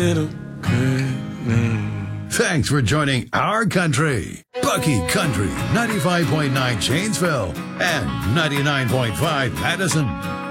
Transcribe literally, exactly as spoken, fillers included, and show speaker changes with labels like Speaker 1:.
Speaker 1: Thanks for joining our country. Bucky Country, ninety-five point nine Janesville and ninety-nine point five Madison.